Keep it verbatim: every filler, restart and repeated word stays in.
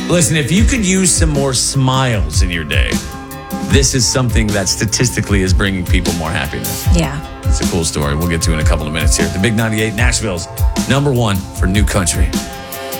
Listen, if you could use some more smiles in your day, this is something that statistically is bringing people more happiness. Yeah. It's a cool story we'll get to in a couple of minutes here. The Big ninety-eight, Nashville's number one for new country.